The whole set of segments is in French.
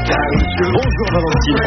Bonjour Valentine.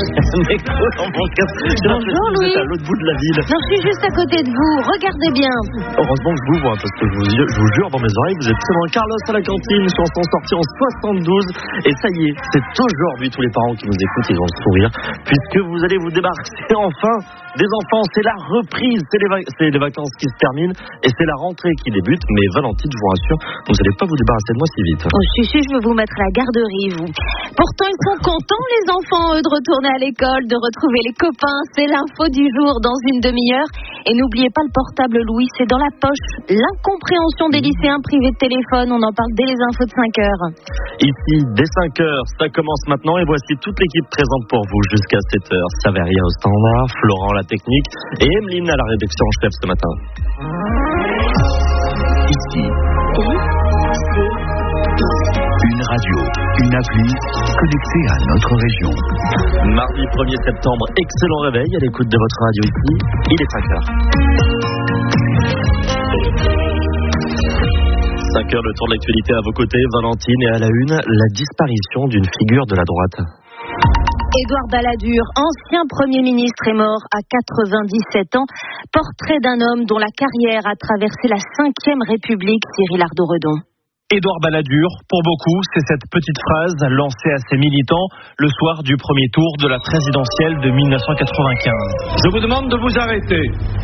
Bonjour Louis. Vous êtes à l'autre bout de la ville. Non, je suis juste à côté de vous. Regardez bien. Heureusement que je vous vois, parce que je vous jure dans mes oreilles, vous êtes très loin. Carlos à la cantine, chanson sortie en 72. Et ça y est, c'est aujourd'hui tous les parents qui nous écoutent, ils ont le sourire, puisque vous allez vous débarrasser enfin des enfants. C'est la reprise, c'est les vacances qui se terminent et c'est la rentrée qui débute. Mais Valentine, je vous rassure, vous n'allez pas vous débarrasser de moi si vite. Oh, je veux vous mettre à la garderie, vous. Pourtant, ils sont contents, les enfants, eux, de retourner à l'école, de retrouver les copains. C'est l'info du jour dans une demi-heure. Et n'oubliez pas le portable, Louis, c'est dans la poche. L'incompréhension des lycéens privés de téléphone, on en parle dès les infos de 5 heures. Ici, dès 5 heures, ça commence maintenant et voici toute l'équipe présente pour vous jusqu'à 7 heures. Saveria au standard, Florent la technique et Emeline à la rédaction en chef ce matin. Ici, une radio, une appli connectée à notre région. Mardi 1er septembre, excellent réveil à l'écoute de votre radio ici. Il est 5 heures. 5 heures, le tour de l'actualité à vos côtés, Valentine, et à la une, la disparition d'une figure de la droite. Édouard Balladur, ancien Premier ministre, est mort à 97 ans. Portrait d'un homme dont la carrière a traversé la 5e République, Cyril Ardo-Redon. Édouard Balladur, pour beaucoup, c'est cette petite phrase lancée à ses militants le soir du premier tour de la présidentielle de 1995. Je vous demande de vous arrêter.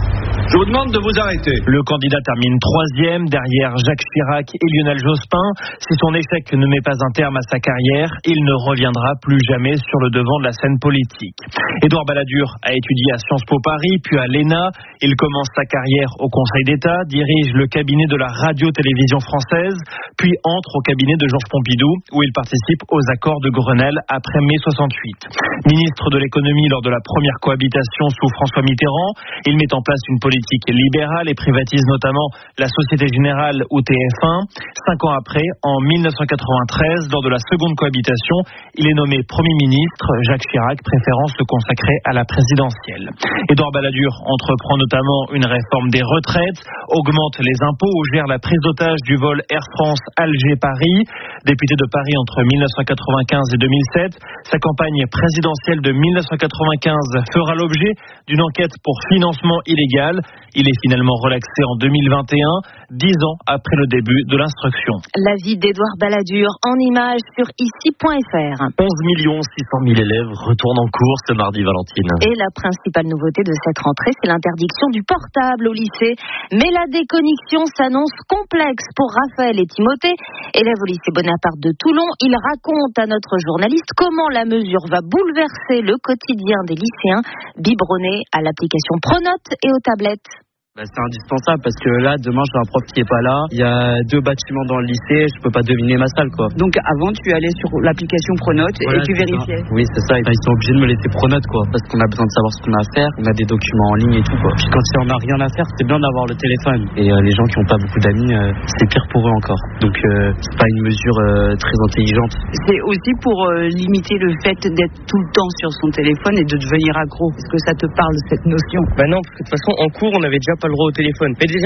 Je vous demande de vous arrêter. Le candidat termine 3e derrière Jacques Chirac et Lionel Jospin. Si son échec ne met pas un terme à sa carrière, il ne reviendra plus jamais sur le devant de la scène politique. Édouard Balladur a étudié à Sciences Po Paris, puis à l'ENA. Il commence sa carrière au Conseil d'État, dirige le cabinet de la radio-télévision française, puis entre au cabinet de Georges Pompidou, où il participe aux accords de Grenelle après mai 68. Ministre de l'économie lors de la première cohabitation sous François Mitterrand, il met en place une politique libérale et privatise notamment la Société Générale ou TF1. 5 ans après, en 1993, lors de la seconde cohabitation, il est nommé Premier ministre, Jacques Chirac préférant se consacrer à la présidentielle. Édouard Balladur entreprend notamment une réforme des retraites, augmente les impôts ou gère la prise d'otage du vol Air France Alger-Paris. Député de Paris entre 1995 et 2007, sa campagne présidentielle de 1995 fera l'objet d'une enquête pour financement illégal. Il est finalement relaxé en 2021, 10 ans après le début de l'instruction. La vie d'Édouard Balladur en images sur ici.fr. 11 600 000 élèves retournent en cours ce mardi, Valentine. Et la principale nouveauté de cette rentrée, c'est l'interdiction du portable au lycée. Mais la déconnexion s'annonce complexe pour Raphaël et Timothée, élèves au lycée Bonaparte de Toulon. Ils racontent à notre journaliste comment la mesure va bouleverser le quotidien des lycéens, biberonnés à l'application Pronote et aux tablettes. C'est indispensable parce que là, demain, j'ai un prof qui est pas là. Il y a 2 bâtiments dans le lycée, je peux pas deviner ma salle, quoi. Donc avant, tu allais sur l'application Pronote et tu vérifiais. Oui, c'est ça. Ils sont obligés de me laisser Pronote, quoi, parce qu'on a besoin de savoir ce qu'on a à faire. On a des documents en ligne et tout, quoi. Puis quand on a rien à faire, c'est bien d'avoir le téléphone. Et les gens qui ont pas beaucoup d'amis, c'est pire pour eux encore. Donc c'est pas une mesure très intelligente. C'est aussi pour limiter le fait d'être tout le temps sur son téléphone et de devenir accro. Est-ce que ça te parle, cette notion? Bah non, parce que de toute façon, en cours, on avait déjà pas le droit au téléphone. Mais déjà,